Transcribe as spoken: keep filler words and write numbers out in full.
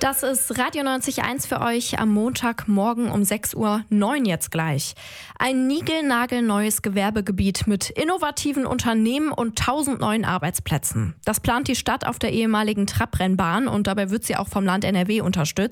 Das ist Radio neunzig Komma eins für euch am Montagmorgen um sechs Uhr neun jetzt gleich. Ein niegelnagelneues Gewerbegebiet mit innovativen Unternehmen und tausend neuen Arbeitsplätzen. Das plant die Stadt auf der ehemaligen Trabrennbahn und dabei wird sie auch vom Land N R W unterstützt.